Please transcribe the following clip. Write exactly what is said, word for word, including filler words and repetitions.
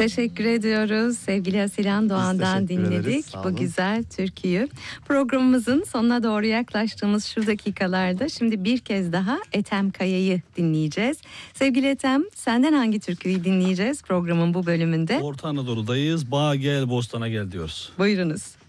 Teşekkür ediyoruz. Sevgili Asilan Doğan'dan dinledik bu güzel türküyü. Programımızın sonuna doğru yaklaştığımız şu dakikalarda şimdi bir kez daha Ethem Kaya'yı dinleyeceğiz. Sevgili Ethem, senden hangi türküyü dinleyeceğiz programın bu bölümünde? Orta Anadolu'dayız. Bağ gel, bostana gel diyoruz. Buyurunuz.